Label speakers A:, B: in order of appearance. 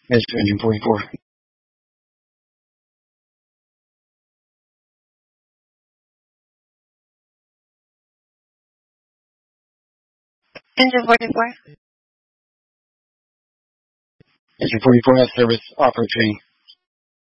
A: Yes, engine 44.
B: Engine 44.
A: Engine 44 has service offer training.